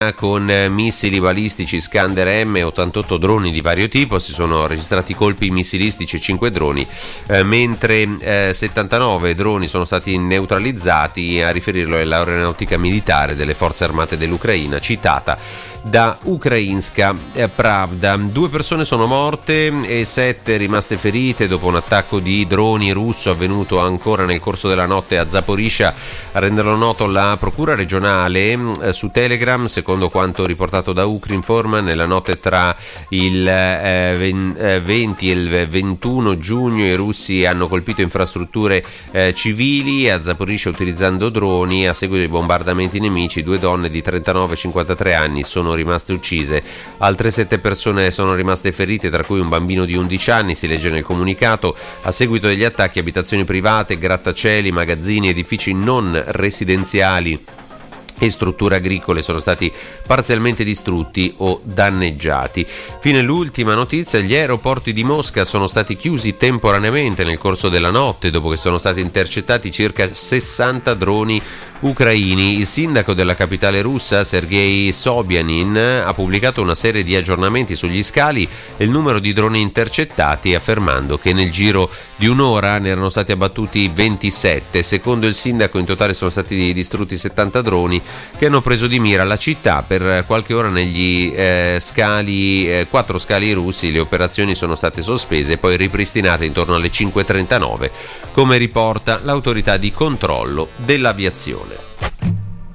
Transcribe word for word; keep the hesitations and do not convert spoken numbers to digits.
con missili balistici Iskander M, ottantotto droni di vario tipo. Si sono registrati colpi missilistici e cinque droni, eh, mentre eh, settantanove droni sono stati neutralizzati. A riferirlo è l'aeronautica militare delle forze armate dell'Ucraina, citata da Ukrainska Pravda. Due persone sono morte e sette rimaste ferite dopo un attacco di droni russo avvenuto ancora nel corso della notte a Zaporizhzhia. A renderlo noto la procura regionale eh, su Telegram. Secondo quanto riportato da Ukrinform, nella notte tra il eh, venti e il ventuno giugno i russi hanno colpito infrastrutture eh, civili a Zaporizhzhia utilizzando droni. A seguito dei bombardamenti nemici, due donne di trentanove e cinquantatré anni sono rimaste uccise. Altre sette persone sono rimaste ferite, tra cui un bambino di undici anni, si legge nel comunicato. A seguito degli attacchi, abitazioni private, grattacieli, magazzini, edifici non residenziali e strutture agricole sono stati parzialmente distrutti o danneggiati. Fine l'ultima notizia: gli aeroporti di Mosca sono stati chiusi temporaneamente nel corso della notte dopo che sono stati intercettati circa sessanta droni ucraini. Il sindaco della capitale russa, Sergei Sobyanin, ha pubblicato una serie di aggiornamenti sugli scali e il numero di droni intercettati, affermando che nel giro di un'ora ne erano stati abbattuti ventisette. Secondo il sindaco, in totale sono stati distrutti settanta droni che hanno preso di mira la città. Per qualche ora negli eh, scali, eh, quattro scali russi, le operazioni sono state sospese e poi ripristinate intorno alle cinque e trentanove, come riporta l'autorità di controllo dell'aviazione.